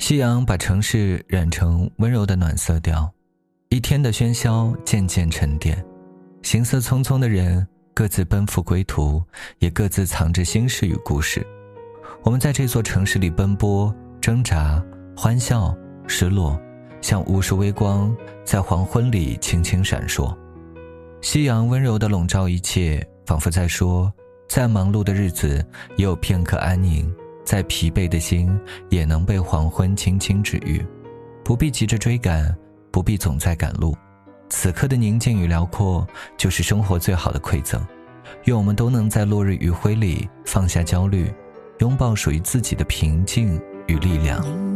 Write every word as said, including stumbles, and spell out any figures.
夕阳把城市染成温柔的暖色调，一天的喧嚣渐渐沉淀，行色匆匆的人各自奔赴归途，也各自藏着心事与故事。我们在这座城市里奔波、挣扎、欢笑、失落，像无数微光在黄昏里轻轻闪烁。夕阳温柔地笼罩一切，仿佛在说，再忙碌的日子也有片刻安宁，再疲惫的心也能被黄昏轻轻治愈。不必急着追赶，不必总在赶路，此刻的宁静与辽阔就是生活最好的馈赠。愿我们都能在落日余晖里放下焦虑，拥抱属于自己的平静与力量。